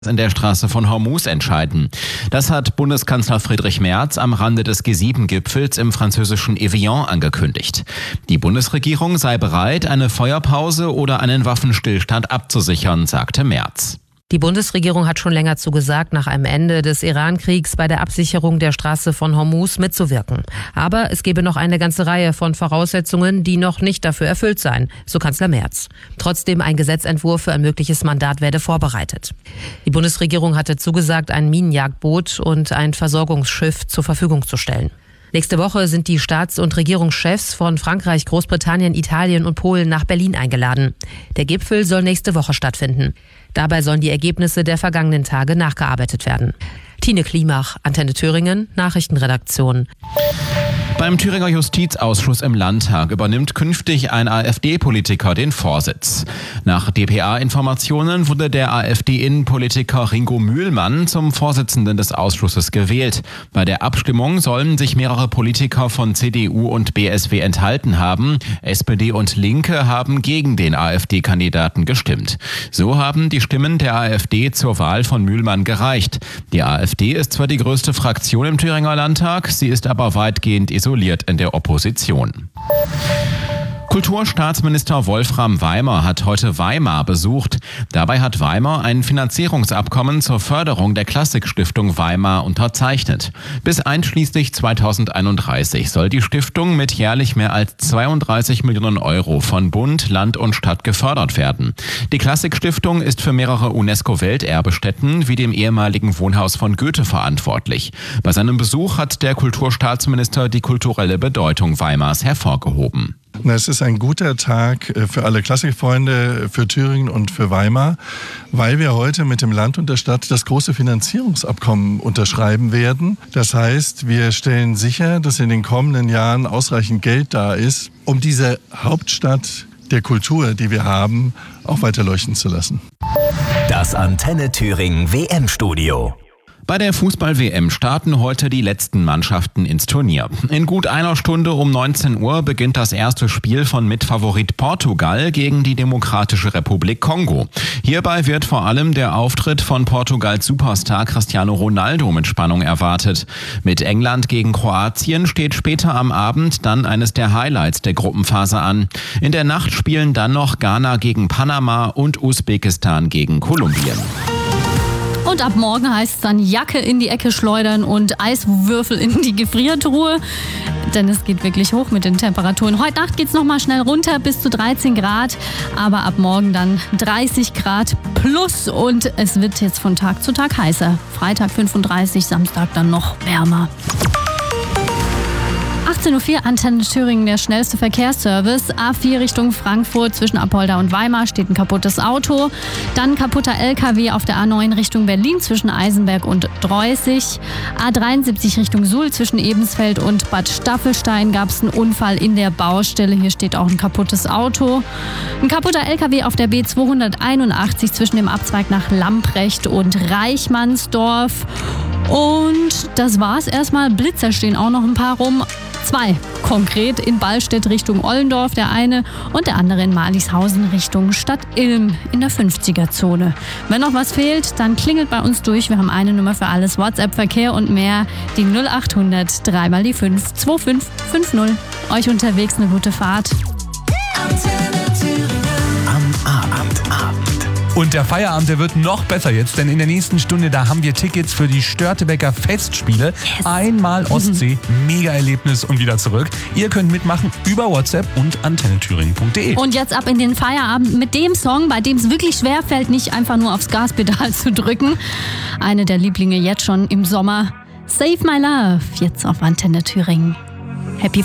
in der Straße von Hormuz entscheiden. Das hat Bundeskanzler Friedrich Merz am Rande des G7-Gipfels im französischen Evian angekündigt. Die Bundesregierung sei bereit, eine Feuerpause oder einen Waffenstillstand abzusichern, sagte Merz. Die Bundesregierung hat schon länger zugesagt, nach einem Ende des Iran-Kriegs bei der Absicherung der Straße von Hormuz mitzuwirken. Aber es gebe noch eine ganze Reihe von Voraussetzungen, die noch nicht dafür erfüllt seien, so Kanzler Merz. Trotzdem ein Gesetzentwurf für ein mögliches Mandat werde vorbereitet. Die Bundesregierung hatte zugesagt, ein Minenjagdboot und ein Versorgungsschiff zur Verfügung zu stellen. Nächste Woche sind die Staats- und Regierungschefs von Frankreich, Großbritannien, Italien und Polen nach Berlin eingeladen. Der Gipfel soll nächste Woche stattfinden. Dabei sollen die Ergebnisse der vergangenen Tage nachgearbeitet werden. Tine Klimach, Antenne Thüringen, Nachrichtenredaktion. Beim Thüringer Justizausschuss im Landtag übernimmt künftig ein AfD-Politiker den Vorsitz. Nach dpa-Informationen wurde der AfD-Innenpolitiker Ringo Mühlmann zum Vorsitzenden des Ausschusses gewählt. Bei der Abstimmung sollen sich mehrere Politiker von CDU und BSW enthalten haben. SPD und Linke haben gegen den AfD-Kandidaten gestimmt. So haben die Stimmen der AfD zur Wahl von Mühlmann gereicht. Die AfD ist zwar die größte Fraktion im Thüringer Landtag, sie ist aber weitgehend isoliert in der Opposition. Kulturstaatsminister Wolfram Weimer hat heute Weimar besucht. Dabei hat Weimar ein Finanzierungsabkommen zur Förderung der Klassikstiftung Weimar unterzeichnet. Bis einschließlich 2031 soll die Stiftung mit jährlich mehr als 32 Millionen Euro von Bund, Land und Stadt gefördert werden. Die Klassikstiftung ist für mehrere UNESCO-Welterbestätten wie dem ehemaligen Wohnhaus von Goethe verantwortlich. Bei seinem Besuch hat der Kulturstaatsminister die kulturelle Bedeutung Weimars hervorgehoben. Es ist ein guter Tag für alle Klassikfreunde, für Thüringen und für Weimar, weil wir heute mit dem Land und der Stadt das große Finanzierungsabkommen unterschreiben werden. Das heißt, wir stellen sicher, dass in den kommenden Jahren ausreichend Geld da ist, um diese Hauptstadt der Kultur, die wir haben, auch weiter leuchten zu lassen. Das Antenne Thüringen WM-Studio. Bei der Fußball-WM starten heute die letzten Mannschaften ins Turnier. In gut einer Stunde um 19 Uhr beginnt das erste Spiel von Mitfavorit Portugal gegen die Demokratische Republik Kongo. Hierbei wird vor allem der Auftritt von Portugals Superstar Cristiano Ronaldo mit Spannung erwartet. Mit England gegen Kroatien steht später am Abend dann eines der Highlights der Gruppenphase an. In der Nacht spielen dann noch Ghana gegen Panama und Usbekistan gegen Kolumbien. Und ab morgen heißt es dann Jacke in die Ecke schleudern und Eiswürfel in die Gefriertruhe. Denn es geht wirklich hoch mit den Temperaturen. Heute Nacht geht es nochmal schnell runter bis zu 13 Grad. Aber ab morgen dann 30 Grad plus. Und es wird jetzt von Tag zu Tag heißer. Freitag 35, Samstag dann noch wärmer. 18.04 Uhr, Antenne Thüringen, der schnellste Verkehrsservice. A4 Richtung Frankfurt, zwischen Apolda und Weimar steht ein kaputtes Auto. Dann kaputter LKW auf der A9 Richtung Berlin zwischen Eisenberg und Dreußig. A73 Richtung Suhl zwischen Ebensfeld und Bad Staffelstein gab es einen Unfall in der Baustelle. Hier steht auch ein kaputtes Auto. Ein kaputter LKW auf der B281 zwischen dem Abzweig nach Lamprecht und Reichmannsdorf. Und das war's erstmal. Blitzer stehen auch noch ein paar rum. 2 konkret in Ballstedt Richtung Ollendorf, der eine, und der andere in Marlishausen Richtung Stadt Ilm in der 50er-Zone. Wenn noch was fehlt, dann klingelt bei uns durch. Wir haben eine Nummer für alles, WhatsApp, Verkehr und mehr, die 0800 3 mal die 5 2550. Euch unterwegs eine gute Fahrt. Am Abend. Und der Feierabend, der wird noch besser jetzt, denn in der nächsten Stunde, da haben wir Tickets für die Störtebeker Festspiele. Yes. Einmal Ostsee, Mega-Erlebnis und wieder zurück. Ihr könnt mitmachen über WhatsApp und antennethüringen.de. Und jetzt ab in den Feierabend mit dem Song, bei dem es wirklich schwerfällt, nicht einfach nur aufs Gaspedal zu drücken. Eine der Lieblinge jetzt schon im Sommer. Save My Love, jetzt auf Antenne Thüringen. Happy